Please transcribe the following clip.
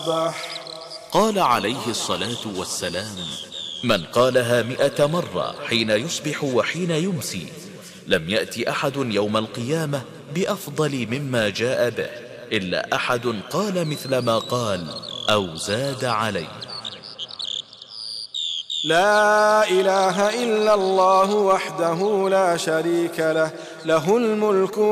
أصبح. قال عليه الصلاة والسلام: من قالها 100 مرة حين يصبح وحين يمسي لم يأت أحد يوم القيامة بأفضل مما جاء به إلا أحد قال مثل ما قال أو زاد عليه. لا إله إلا الله وحده لا شريك له، له الملك